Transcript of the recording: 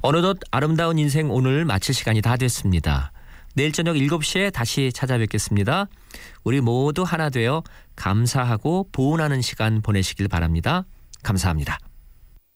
어느덧 아름다운 인생 오늘 마칠 시간이 다 됐습니다. 내일 저녁 7시에 다시 찾아뵙겠습니다. 우리 모두 하나 되어 감사하고 보온하는 시간 보내시길 바랍니다. 감사합니다.